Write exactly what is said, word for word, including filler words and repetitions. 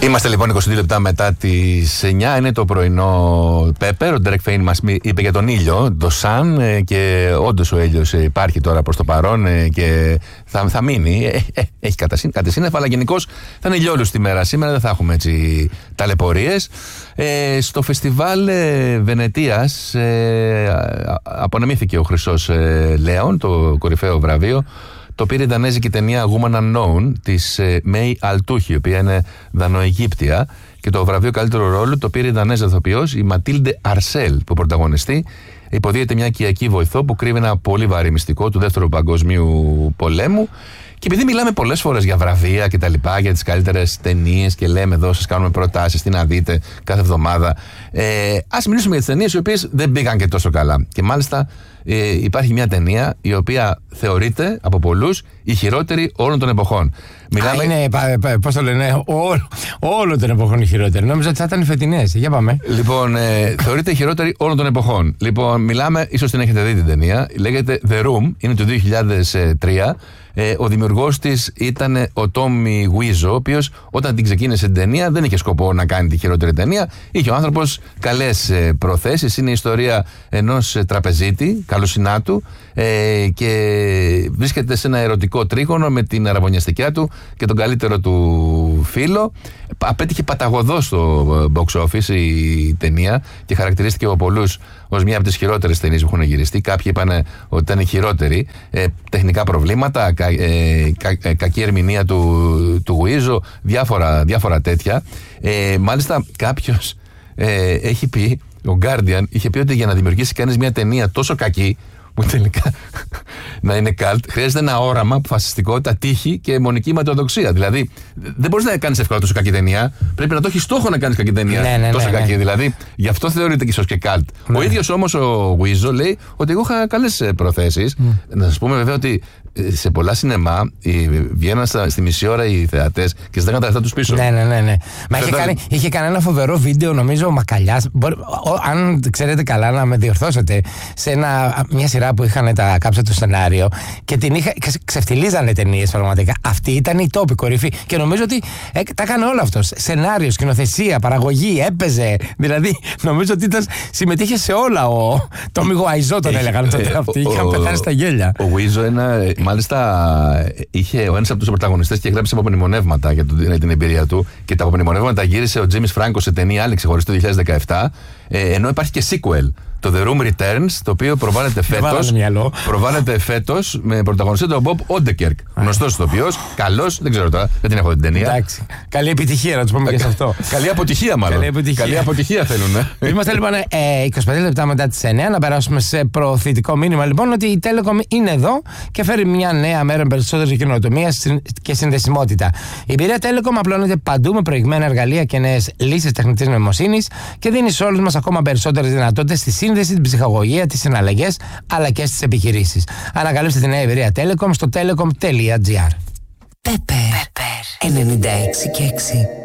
Είμαστε λοιπόν είκοσι δύο λεπτά μετά τις εννιά. Είναι το πρωινό Πέπερ. Ο Derek Fain μας είπε για τον ήλιο, το Sun, και όντως ο ήλιος υπάρχει τώρα προς το παρόν και θα, θα μείνει. Έχει κατασύννεφα, αλλά γενικώς θα είναι ηλιόλουστη τη μέρα σήμερα. Δεν θα έχουμε έτσι ταλαιπωρίες. Ε, στο φεστιβάλ ε, Βενετίας ε, απονεμήθηκε ο Χρυσός ε, Λέων, το κορυφαίο βραβείο. Το πήρε η δανέζικη ταινία Woman Unknown της Μέι Αλτούχη, η οποία είναι Δανοαιγύπτια, και το βραβείο καλύτερου ρόλου το πήρε η Δανέζα ηθοποιός, η Ματίλντε Αρσέλ, που πρωταγωνιστεί. Υποδίεται μια οικιακή βοηθό που κρύβει ένα πολύ βαρύ μυστικό του Δεύτερου Παγκοσμίου Πολέμου. Και επειδή μιλάμε πολλές φορές για βραβεία και τα λοιπά, για τις καλύτερες ταινίες, και λέμε εδώ, σας κάνουμε προτάσεις, τι να δείτε κάθε εβδομάδα, ε, ας μιλήσουμε για τις ταινίες οι οποίες δεν πήγαν και τόσο καλά. Και μάλιστα ε, υπάρχει μια ταινία η οποία θεωρείται από πολλούς η χειρότερη όλων των εποχών. Μιλάμε... Α, είναι, πώς το λένε, όλο, όλο των εποχών η χειρότερη. Νόμιζα ότι θα ήταν οι φετινές. Για πάμε. Λοιπόν, ε, θεωρείται η χειρότερη όλων των εποχών. Λοιπόν, μιλάμε, ίσως την έχετε δει την ταινία, λέγεται The Room, είναι του δύο χιλιάδες τρία. Ε, ο δημιουργός της ήταν ο Τόμι Γουίζο, ο οποίος όταν την ξεκίνησε την ταινία δεν είχε σκοπό να κάνει τη χειρότερη ταινία. Είχε ο άνθρωπος καλές ε, προθέσεις. Είναι η ιστορία ενός ε, τραπεζίτη, καλοσυνάτου, ε, και βρίσκεται σε ένα ερωτικό τρίγωνο με την αραβωνιαστικιά του και τον καλύτερο του φίλο. Απέτυχε παταγωδώς στο box office η ταινία και χαρακτηρίστηκε από πολλούς ως μια από τις χειρότερες ταινίες που έχουν γυριστεί. Κάποιοι είπαν ότι ήταν η χειρότερη. Ε, τεχνικά προβλήματα, κα, ε, κα, ε, κακή ερμηνεία του, του Γουίζο, διάφορα, διάφορα τέτοια. Ε, μάλιστα κάποιος ε, έχει πει, ο Guardian είχε πει ότι για να δημιουργήσει κανείς μια ταινία τόσο κακή, που τελικά να είναι καλτ, χρειάζεται ένα όραμα, αποφασιστικότητα, τύχη και μονική ματαιοδοξία. Δηλαδή, δεν μπορείς να κάνεις εύκολα τόσο κακή ταινία. Πρέπει να το έχεις στόχο να κάνεις κακή ταινία. Ναι, ναι, τόσο ναι, κακή. ναι. Δηλαδή, γι' αυτό θεωρείται και ίσως και καλτ. Ναι. Ο ίδιος όμως ο Γουίζο λέει ότι εγώ είχα καλές προθέσεις. Mm. Να σας πούμε βέβαια ότι σε πολλά σινεμά βγαίναν στη μισή ώρα οι θεατές και ζητάγαν τα λεφτά τους πίσω. Ναι, ναι, ναι. ναι. Μα είχε, κάνει, είχε κάνει ένα φοβερό βίντεο, νομίζω, ο Μακαλιάς. Μπορεί, ο, αν ξέρετε καλά, να με διορθώσετε, σε ένα, μια σειρά που είχαν τα κάψα το σενάριο και την είχα, ξεφτιλίζανε ταινίες πραγματικά. Αυτή ήταν η τόπη κορυφή. Και νομίζω ότι ε, τα έκανε όλο αυτό. Σενάριο, σκηνοθεσία, παραγωγή, έπαιζε. Δηλαδή, νομίζω ότι ήταν, συμμετείχε σε όλα. Ο, το Μιγουαϊζό τον έλεγαν τότε αυτοί. Είχαν πεθάνει στα γέλια. Ο Γουίζο ένα. Μάλιστα, είχε ο ένας από τους πρωταγωνιστές και γράψει απομνημονεύματα για την εμπειρία του, και τα απομνημονεύματα γύρισε ο Τζίμις Φράνκο σε ταινία άλλη ξεχωριστή το δύο χιλιάδες δεκαεπτά, ε, ενώ υπάρχει και sequel, το The Room Returns, το οποίο προβάλλεται φέτος, προβάλλεται φέτος με πρωταγωνιστή τον Μπομπ Όντεκερκ. Γνωστός ηθοποιός, καλός, δεν ξέρω τώρα, δεν την έχω την ταινία. Εντάξει. Καλή επιτυχία, να τους πούμε και σε αυτό. Καλή αποτυχία, μάλλον. Καλή αποτυχία, Καλή αποτυχία θέλουν. Είμαστε λοιπόν ε, είκοσι πέντε λεπτά μετά τις εννιά, να περάσουμε σε προωθητικό μήνυμα λοιπόν ότι η Telecom είναι εδώ και φέρει μια νέα μέρα με περισσότερη καινοτομία και συνδεσιμότητα. Η εμπειρία Telecom απλώνεται παντού με προηγμένα εργαλεία και νέες λύσεις τεχνητής νοημοσύνης και δίνει σε όλους μας ακόμα περισσότερες δυνατότητες στη σύνδεση, την ψυχαγωγία, τις συναλλαγές αλλά και στις επιχειρήσεις. Ανακαλύψτε τη νέα εμπειρία Telecom στο telecom τελεία gr. Πέπερ ενενήντα έξι και έξι.